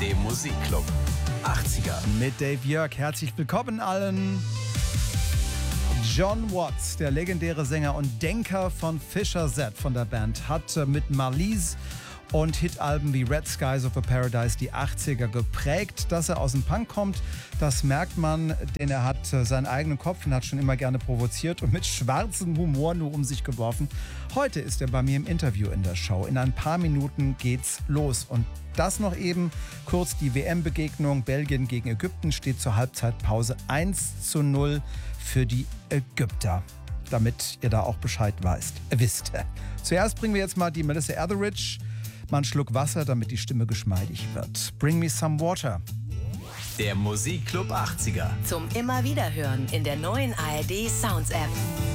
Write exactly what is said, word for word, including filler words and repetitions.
dem Musikclub achtziger. Mit Dave Jörg. Herzlich willkommen allen. John Watts, der legendäre Sänger und Denker von Fisher Z von der Band, hat mit Marlise und Hitalben wie Red Skies of a Paradise die achtziger geprägt. Dass er aus dem Punk kommt, das merkt man, denn er hat seinen eigenen Kopf und hat schon immer gerne provoziert und mit schwarzem Humor nur um sich geworfen. Heute ist er bei mir im Interview in der Show. In ein paar Minuten geht's los und das noch eben kurz die W M-Begegnung. Belgien gegen Ägypten steht zur Halbzeitpause eins zu null für die Ägypter. Damit ihr da auch Bescheid weißt, wisst. Zuerst bringen wir jetzt mal die Melissa Etheridge. Mal einen Schluck Wasser, damit die Stimme geschmeidig wird. Bring me some water. Der Musikclub achtziger. Zum immer wieder hören in der neuen A R D Sounds App.